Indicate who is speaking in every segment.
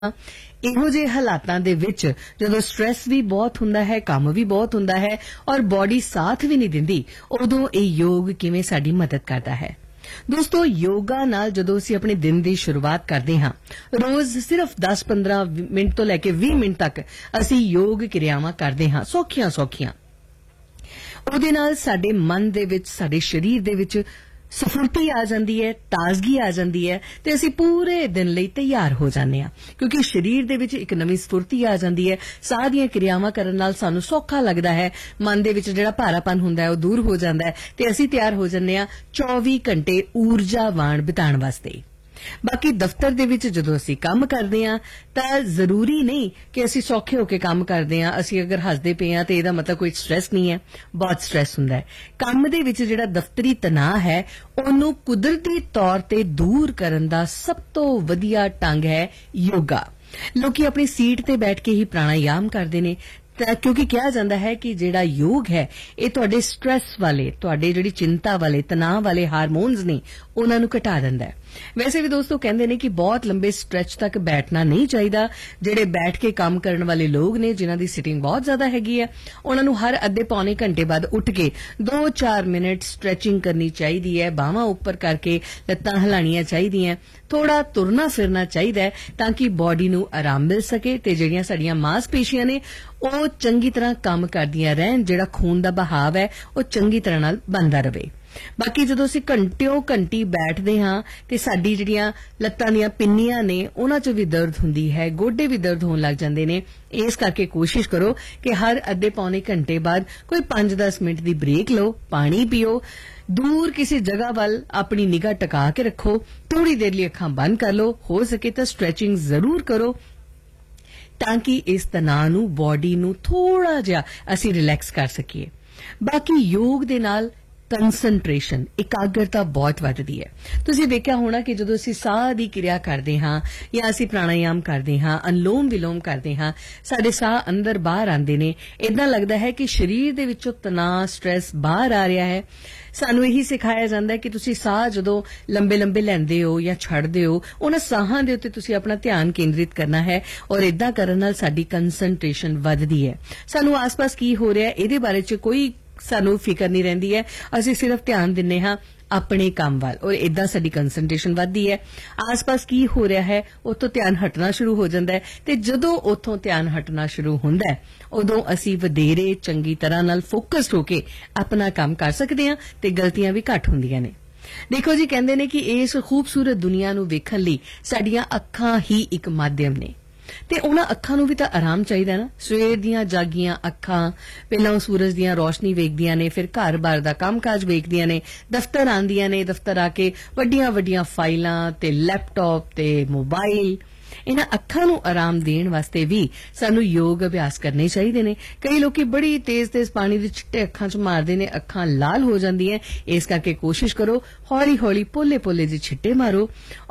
Speaker 1: ਇਹੋ ਜਿਹੇ ਹਾਲਾਤਾਂ ਦੇ ਵਿੱਚ ਜਦੋਂ ਸਟ੍ਰੈਸ ਵੀ ਬਹੁਤ ਹੁੰਦਾ ਹੈ, ਕੰਮ ਵੀ ਬਹੁਤ ਹੁੰਦਾ ਹੈ ਔਰ ਬਾਡੀ ਸਾਥ ਵੀ ਨਹੀਂ ਦਿੰਦੀ, ਉਦੋਂ ਇਹ ਯੋਗ ਕਿਵੇਂ ਸਾਡੀ ਮਦਦ ਕਰਦਾ ਹੈ। ਦੋਸਤੋ, ਯੋਗਾ ਨਾਲ ਜਦੋਂ ਅਸੀਂ ਆਪਣੇ ਦਿਨ ਦੀ ਸ਼ੁਰੂਆਤ ਕਰਦੇ ਹਾਂ, ਰੋਜ਼ ਸਿਰਫ 10-15 ਮਿੰਟ ਤੋਂ ਲੈ ਕੇ 20 ਮਿੰਟ ਤੱਕ ਅਸੀਂ ਯੋਗ ਕਿਰਿਆਵਾਂ ਕਰਦੇ ਹਾਂ, ਸੌਖੀਆਂ। ਉਹਦੇ ਨਾਲ ਸਾਡੇ ਮਨ ਦੇ ਵਿੱਚ, ਸਾਡੇ ਸਰੀਰ ਦੇ ਵਿੱਚ ਸਫੁਰਤੀ ਆ ਜਾਂਦੀ ਹੈ, ਤਾਜ਼ਗੀ ਆ ਜਾਂਦੀ ਹੈ ਤੇ ਅਸੀਂ ਪੂਰੇ ਦਿਨ ਲਈ ਤਿਆਰ ਹੋ ਜਾਂਦੇ ਹਾਂ, ਕਿਉਂਕਿ ਸਰੀਰ ਦੇ ਵਿੱਚ ਇੱਕ ਨਵੀਂ ਸਫੁਰਤੀ ਆ ਜਾਂਦੀ ਹੈ। ਸਾਹ ਦੀਆਂ ਕਿਰਿਆਵਾਂ ਕਰਨ ਨਾਲ ਸਾਨੂੰ ਸੌਖਾ ਲੱਗਦਾ ਹੈ, ਮਨ ਦੇ ਵਿੱਚ ਜਿਹੜਾ ਭਾਰਾਪਨ ਹੁੰਦਾ ਹੈ ਉਹ ਦੂਰ ਹੋ ਜਾਂਦਾ ਹੈ ਤੇ ਅਸੀਂ ਤਿਆਰ ਹੋ ਜਾਂਦੇ ਹਾਂ 24 ਘੰਟੇ ਊਰਜਾਵਾਨ ਬਿਤਾਉਣ ਵਾਸਤੇ। ਬਾਕੀ ਦਫ਼ਤਰ ਦੇ ਵਿੱਚ ਜਦੋਂ ਅਸੀਂ ਕੰਮ ਕਰਦੇ ਹਾਂ ਤਾਂ ਜ਼ਰੂਰੀ ਨਹੀਂ ਕਿ ਅਸੀਂ ਸੌਖੇ ਹੋ ਕੇ ਕੰਮ ਕਰਦੇ ਹਾਂ। ਅਸੀਂ ਅਗਰ ਹੱਸਦੇ ਪਏ ਹਾਂ ਤੇ ਇਹਦਾ ਮਤਲਬ ਕੋਈ ਸਟ੍ਰੈਸ ਨਹੀਂ ਹੈ, ਬਹੁਤ ਸਟ੍ਰੈਸ ਹੁੰਦਾ ਹੈ। ਕੰਮ ਦੇ ਵਿੱਚ ਜਿਹੜਾ ਦਫ਼ਤਰੀ ਤਣਾਅ ਹੈ ਉਹਨੂੰ ਕੁਦਰਤੀ ਤੌਰ ਤੇ ਦੂਰ ਕਰਨ ਦਾ ਸਭ ਤੋਂ ਵਧੀਆ ਢੰਗ ਹੈ ਯੋਗਾ। ਲੋਕੀ ਆਪਣੀ ਸੀਟ ਤੇ ਬੈਠ ਕੇ ਹੀ ਪ੍ਰਾਣਾਯਾਮ ਕਰਦੇ ਨੇ ਕਿਉਂਕਿ ਕਿਹਾ ਜਾਂਦਾ ਹੈ ਕਿ ਜਿਹੜਾ ਯੋਗ ਹੈ ਇਹ ਤੁਹਾਡੇ ਸਟ੍ਰੈਸ ਵਾਲੇ, ਤੁਹਾਡੇ ਜਿਹੜੀ ਚਿੰਤਾ ਵਾਲੇ, ਤਣਾਅ ਵਾਲੇ ਹਾਰਮੋਨਸ ਨੇ ਉਹਨਾਂ ਨੂੰ ਘਟਾ ਦਿੰਦਾ ਹੈ। ਵੈਸੇ ਵੀ ਦੋਸਤੋ ਕਹਿੰਦੇ ਨੇ ਕਿ ਬਹੁਤ ਲੰਬੇ ਸਟ੍ਰੈਚ ਤੱਕ ਬੈਠਣਾ ਨਹੀਂ ਚਾਹੀਦਾ। ਜਿਹੜੇ ਬੈਠ ਕੇ ਕੰਮ ਕਰਨ ਵਾਲੇ ਲੋਕ ਨੇ, ਜਿਨ੍ਹਾਂ ਦੀ ਸਿਟਿੰਗ ਬਹੁਤ ਜ਼ਿਆਦਾ ਹੈਗੀ ਹੈ, ਉਹਨਾਂ ਨੂੰ ਹਰ ਅੱਧੇ ਪੌਣੇ ਘੰਟੇ ਬਾਅਦ ਉੱਠ ਕੇ 2-4 ਮਿੰਟ ਸਟ੍ਰੈਚਿੰਗ ਕਰਨੀ ਚਾਹੀਦੀ ਹੈ। ਬਾਹਾਂ ਉੱਪਰ ਕਰਕੇ ਲੱਤਾਂ ਹਿਲਾਣੀਆਂ ਚਾਹੀਦੀਆਂ, ਥੋੜਾ ਤੁਰਨਾ ਫਿਰਨਾ ਚਾਹੀਦਾ ਹੈ ਤਾਂ ਕਿ ਬਾਡੀ ਨੂੰ ਆਰਾਮ ਮਿਲ ਸਕੇ ਤੇ ਜਿਹੜੀਆਂ ਸਾਡੀਆਂ ਮਾਸਪੇਸ਼ੀਆਂ ਨੇ ਉਹ ਚੰਗੀ ਤਰ੍ਹਾਂ ਕੰਮ ਕਰਦੀਆਂ ਰਹਿਣ, ਜਿਹੜਾ ਖੂਨ ਦਾ ਬਹਾਵ ਹੈ ਉਹ ਚੰਗੀ ਤਰ੍ਹਾਂ ਨਾਲ ਬਣਦਾ ਰਹੇ। ਬਾਕੀ ਜਦੋਂ ਅਸੀਂ ਘੰਟੀ ਬੈਠਦੇ ਹਾਂ ਤੇ ਸਾਡੀ ਜਿਹੜੀਆਂ ਲੱਤਾਂ ਦੀਆਂ ਪਿੰਨੀਆਂ ਨੇ ਉਹਨਾਂ 'ਚ ਵੀ ਦਰਦ ਹੁੰਦੀ ਹੈ, ਗੋਡੇ ਵੀ ਦਰਦ ਹੋਣ ਲੱਗ ਜਾਂਦੇ ਨੇ। ਇਸ ਕਰਕੇ ਕੋਸ਼ਿਸ਼ ਕਰੋ ਕਿ ਹਰ ਅੱਧੇ ਪੌਣੇ ਘੰਟੇ ਬਾਅਦ ਕੋਈ 5-10 ਮਿੰਟ ਦੀ ਬ੍ਰੇਕ ਲਓ, ਪਾਣੀ ਪੀਓ, ਦੂਰ ਕਿਸੇ ਜਗ੍ਹਾ ਵੱਲ ਆਪਣੀ ਨਿਗਾਹ ਟਿਕਾ ਕੇ ਰੱਖੋ, ਥੋੜੀ ਦੇਰ ਲਈ ਅੱਖਾਂ ਬੰਦ ਕਰ ਲਓ, ਹੋ ਸਕੇ ਤਾਂ ਸਟ੍ਰੈਚਿੰਗ ਜ਼ਰੂਰ ਕਰੋ ਤਾਂ ਕਿ ਇਸ ਤਣਾਅ ਨੂੰ, ਬਾਡੀ ਨੂੰ ਥੋੜਾ ਜਿਹਾ ਅਸੀਂ ਰਿਲੈਕਸ ਕਰ ਸਕੀਏ। ਬਾਕੀ ਯੋਗ ਦੇ ਨਾਲ ਕੰਸੰਟਰੇਸ਼ਨ, ਇਕਾਗਰਤਾ ਬਹੁਤ ਵੱਧਦੀ ਹੈ। ਤੁਸੀਂ ਦੇਖਿਆ ਹੋਣਾ ਕਿ ਜਦੋਂ ਅਸੀਂ ਸਾਹ ਦੀ ਕਿਰਿਆ ਕਰਦੇ ਹਾਂ ਜਾਂ ਅਸੀਂ ਪ੍ਰਾਣਾਯਾਮ ਕਰਦੇ ਹਾਂ, ਅਨਲੋਮ ਵਿਲੋਮ ਕਰਦੇ ਹਾਂ, ਸਾਡੇ ਸਾਹ ਅੰਦਰ ਬਾਹਰ ਆਉਂਦੇ ਨੇ। ਇਦਾਂ ਲੱਗਦਾ ਹੈ ਕਿ ਸਰੀਰ ਦੇ ਵਿੱਚੋਂ ਤਣਾਅ, ਸਟ੍ਰੈਸ ਬਾਹਰ ਆ ਰਿਹਾ ਹੈ। ਸਾਨੂੰ ਇਹੀ ਸਿਖਾਇਆ ਜਾਂਦਾ ਹੈ ਕਿ ਤੁਸੀਂ ਸਾਹ ਜਦੋਂ ਲੰਬੇ ਲੈਂਦੇ ਹੋ ਜਾਂ ਛੱਡਦੇ ਹੋ, ਉਹਨਾਂ ਸਾਹਾਂ ਦੇ ਉੱਤੇ ਤੁਸੀਂ ਆਪਣਾ ਧਿਆਨ ਕੇਂਦਰਿਤ ਕਰਨਾ ਹੈ ਔਰ ਇਦਾਂ ਕਰਨ ਨਾਲ ਸਾਡੀ ਕੰਸੰਟਰੇਸ਼ਨ ਵੱਧਦੀ ਹੈ। ਸਾਨੂੰ ਆਸ-ਪਾਸ ਕੀ ਹੋ ਰਿਹਾ ਇਹਦੇ ਬਾਰੇ 'ਚ ਕੋਈ ਸਾਨੂੰ ਫਿਕਰ ਨਹੀਂ ਰਹਿੰਦੀ ਹੈ। ਅਸੀਂ ਸਿਰਫ ਧਿਆਨ ਦਿੰਨੇ ਹਾਂ ਆਪਣੇ ਕੰਮ ਵੱਲ ਔਰ ਇਦਾਂ ਸਾਡੀ ਕੰਸੰਟਰੇਸ਼ਨ ਵੱਧਦੀ ਹੈ। ਆਸ-ਪਾਸ ਕੀ ਹੋ ਰਿਹਾ ਹੈ ਉੱਥੋਂ ਧਿਆਨ ਹਟਣਾ ਸ਼ੁਰੂ ਹੋ ਜਾਂਦਾ ਹੈ ਤੇ ਜਦੋਂ ਉੱਥੋਂ ਧਿਆਨ ਹਟਣਾ ਸ਼ੁਰੂ ਹੁੰਦਾ ਹੈ ਉਦੋਂ ਅਸੀਂ ਵਧੇਰੇ ਚੰਗੀ ਤਰ੍ਹਾਂ ਨਾਲ ਫੋਕਸਡ ਹੋ ਕੇ ਆਪਣਾ ਕੰਮ ਕਰ ਸਕਦੇ ਹਾਂ ਤੇ ਗਲਤੀਆਂ ਵੀ ਘੱਟ ਹੁੰਦੀਆਂ ਨੇ। ਦੇਖੋ ਜੀ, ਕਹਿੰਦੇ ਨੇ ਕਿ ਇਸ ਖੂਬਸੂਰਤ ਦੁਨੀਆ ਨੂੰ ਵੇਖਣ ਲਈ ਸਾਡੀਆਂ ਅੱਖਾਂ ਹੀ ਇੱਕ ਮਾਧਿਅਮ ਨੇ ਤੇ ਉਹਨਾਂ ਅੱਖਾਂ ਨੂੰ ਵੀ ਤਾਂ ਆਰਾਮ ਚਾਹੀਦਾ ਨਾ। ਸਵੇਰ ਦੀਆਂ ਜਾਗੀਆਂ ਅੱਖਾਂ ਪਹਿਲਾਂ ਸੂਰਜ ਦੀਆਂ ਰੋਸ਼ਨੀ ਵੇਖਦੀਆਂ ਨੇ, ਫਿਰ ਘਰ-ਬਾਰ ਦਾ ਕੰਮਕਾਜ ਵੇਖਦੀਆਂ ਨੇ, ਦਫ਼ਤਰ ਆਉਂਦੀਆਂ ਨੇ, ਦਫ਼ਤਰ ਆ ਕੇ ਵੱਡੀਆਂ ਫਾਈਲਾਂ ਤੇ ਲੈਪਟਾਪ ਤੇ ਮੋਬਾਈਲ। ਇਹਨਾਂ ਅੱਖਾਂ ਨੂੰ ਆਰਾਮ ਦੇਣ ਵਾਸਤੇ ਵੀ ਸਾਨੂੰ ਯੋਗ ਅਭਿਆਸ ਕਰਨੇ ਚਾਹੀਦੇ ਨੇ। ਕਈ ਲੋਕੀ ਬੜੀ ਤੇਜ਼ ਪਾਣੀ ਦੇ ਛਿੱਟੇ ਅੱਖਾਂ 'ਚ ਮਾਰਦੇ ਨੇ, ਅੱਖਾਂ ਲਾਲ ਹੋ ਜਾਂਦੀਆਂ। ਇਸ ਕਰਕੇ ਕੋਸ਼ਿਸ਼ ਕਰੋ ਹੌਲੀ ਪੋਲੇ ਜਿਹੇ ਛਿੱਟੇ ਮਾਰੋ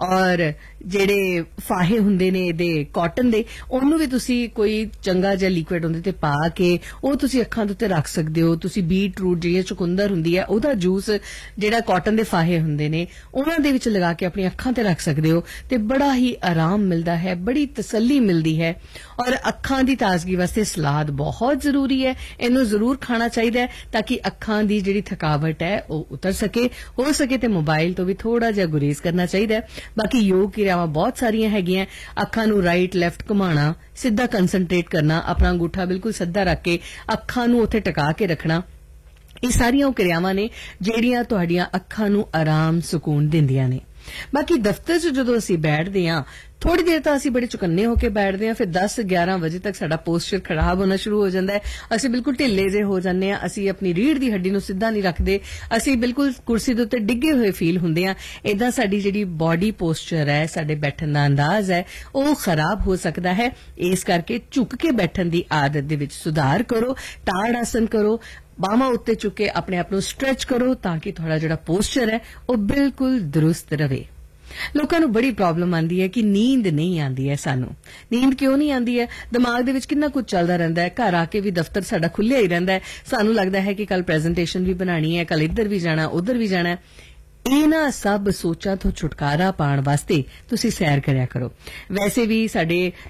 Speaker 1: ਔਰ ਜਿਹੜੇ ਫਾਹੇ ਹੁੰਦੇ ਨੇ ਇਹਦੇ ਕਾਟਨ ਦੇ, ਉਹਨੂੰ ਵੀ ਤੁਸੀਂ ਕੋਈ ਚੰਗਾ ਜਿਹਾ ਲਿਕੁਇਡ ਉਹਦੇ ਤੇ ਪਾ ਕੇ ਉਹ ਤੁਸੀਂ ਅੱਖਾਂ ਦੇ ਉੱਤੇ ਰੱਖ ਸਕਦੇ ਹੋ। ਤੁਸੀਂ ਬੀਟ ਰੂਟ, ਜਿਹੜੀ ਚੁਕੰਦਰ ਹੁੰਦੀ ਹੈ, ਉਹਦਾ ਜੂਸ ਜਿਹੜਾ ਕਾਟਨ ਦੇ ਫਾਹੇ ਹੁੰਦੇ ਨੇ ਉਹਨਾਂ ਦੇ ਵਿੱਚ ਲਗਾ ਕੇ ਆਪਣੀ ਅੱਖਾਂ ਤੇ ਰੱਖ ਸਕਦੇ ਹੋ ਤੇ ਬੜਾ ਹੀ ਆਰਾਮ ਮਿਲਦਾ ਹੈ, ਬੜੀ ਤਸੱਲੀ ਮਿਲਦੀ ਹੈ। ਔਰ ਅੱਖਾਂ ਦੀ ਤਾਜ਼ਗੀ ਵਾਸਤੇ ਸਲਾਦ ਬਹੁਤ ਜ਼ਰੂਰੀ ਹੈ, ਇਹਨੂੰ ਜ਼ਰੂਰ ਖਾਣਾ ਚਾਹੀਦਾ ਹੈ ਤਾਂ ਕਿ ਅੱਖਾਂ ਦੀ ਜਿਹੜੀ ਥਕਾਵਟ ਹੈ ਉਹ ਉਤਰ ਸਕੇ। ਹੋ ਸਕੇ ਤੇ ਮੋਬਾਈਲ ਤੋਂ ਵੀ ਥੋੜਾ ਜਿਹਾ ਗੁਰੇਜ਼ ਕਰਨਾ ਚਾਹੀਦਾ ਹੈ। ਬਾਕੀ ਯੋਗ ਕਿਰਿਆਵਾਂ ਬਹੁਤ ਸਾਰੀਆਂ ਹੈਗੀਆਂ। ਅੱਖਾਂ ਨੂੰ ਰਾਈਟ ਲੈਫਟ ਘੁਮਾਉਣਾ, ਸਿੱਧਾ ਕੰਸੰਟਰੇਟ ਕਰਨਾ, ਆਪਣਾ ਅੰਗੂਠਾ ਬਿਲਕੁਲ ਸਿੱਧਾ ਰੱਖ ਕੇ ਅੱਖਾਂ ਨੂੰ ਉੱਥੇ ਟਿਕਾ ਕੇ ਰੱਖਣਾ, ਇਹ ਸਾਰੀਆਂ ਉਹ ਕਿਰਿਆਵਾਂ ਨੇ ਜਿਹੜੀਆਂ ਤੁਹਾਡੀਆਂ ਅੱਖਾਂ ਨੂੰ ਆਰਾਮ, ਸਕੂਨ ਦਿੰਦੀਆਂ ਨੇ। ਬਾਕੀ ਦਫ਼ਤਰ 'ਚ ਜਦੋਂ ਅਸੀਂ ਬੈਠਦੇ ਹਾਂ ਥੋੜੀ ਦੇਰ ਤਾਂ ਅਸੀਂ ਬੜੇ ਚੁਕੰਨੇ ਹੋ ਕੇ ਬੈਠਦੇ ਹਾਂ, ਫਿਰ 10-11 ਵਜੇ ਤੱਕ ਸਾਡਾ ਪੋਸਚਰ ਖਰਾਬ ਹੋਣਾ ਸ਼ੁਰੂ ਹੋ ਜਾਂਦਾ ਹੈ। ਅਸੀਂ ਬਿਲਕੁਲ ਢਿੱਲੇ ਜਿਹੇ ਹੋ ਜਾਂਦੇ ਹਾਂ, ਅਸੀਂ ਆਪਣੀ ਰੀੜ੍ਹ ਦੀ ਹੱਡੀ ਨੂੰ ਸਿੱਧਾ ਨਹੀਂ ਰੱਖਦੇ, ਅਸੀਂ ਬਿਲਕੁਲ ਕੁਰਸੀ ਦੇ ਉੱਤੇ ਡਿੱਗੇ ਹੋਏ ਫੀਲ ਹੁੰਦੇ ਹਾਂ। ਇਦਾਂ ਸਾਡੀ ਜਿਹੜੀ ਬਾਡੀ ਪੋਸਚਰ ਹੈ, ਸਾਡੇ ਬੈਠਣ ਦਾ ਅੰਦਾਜ਼ ਹੈ, ਉਹ ਖਰਾਬ ਹੋ ਸਕਦਾ ਹੈ। ਇਸ ਕਰਕੇ ਝੁਕ ਕੇ ਬੈਠਣ ਦੀ ਆਦਤ ਦੇ ਵਿੱਚ ਸੁਧਾਰ ਕਰੋ, ਤਾੜ ਆਸਨ ਕਰੋ, ਬਾਹਾਂ ਉੱਤੇ ਚੁੱਕ ਕੇ ਆਪਣੇ ਆਪ ਨੂੰ ਸਟ੍ਰੈਚ ਕਰੋ ਤਾਂ ਕਿ ਤੁਹਾਡਾ ਜਿਹੜਾ ਪੋਸਚਰ ਹੈ ਉਹ ਬਿਲਕੁਲ ਦਰੁਸਤ ਰਹੇ। ਲੋਕਾਂ ਨੂੰ ਬੜੀ ਪ੍ਰੋਬਲਮ ਆਉਂਦੀ ਹੈ ਕਿ ਨੀਂਦ ਨਹੀਂ ਆਉਂਦੀ ਹੈ। ਸਾਨੂੰ ਨੀਂਦ ਕਿਉਂ ਨਹੀਂ ਆਉਂਦੀ ਹੈ? ਦਿਮਾਗ ਦੇ ਵਿੱਚ ਕਿੰਨਾ ਕੁਝ ਚੱਲਦਾ ਰਹਿੰਦਾ ਹੈ, ਘਰ ਆ ਕੇ ਵੀ ਦਫ਼ਤਰ ਸਾਡਾ ਖੁੱਲਿਆ ਹੀ ਰਹਿੰਦਾ ਹੈ। ਸਾਨੂੰ ਲੱਗਦਾ ਹੈ ਕਿ ਕੱਲ ਪ੍ਰੈਜ਼ੈਂਟੇਸ਼ਨ ਵੀ ਬਣਾਉਣੀ ਹੈ, ਕੱਲ ਇੱਧਰ ਵੀ ਜਾਣਾ, ਉੱਧਰ ਵੀ ਜਾਣਾ। ਇਹਨਾਂ ਸਭ ਸੋਚਾਂ ਤੋਂ ਛੁਟਕਾਰਾ ਪਾਉਣ ਵਾਸਤੇ ਤੁਸੀਂ ਸੈਰ ਕਰਿਆ ਕਰੋ। ਵੈਸੇ ਵੀ ਸਾਡੇ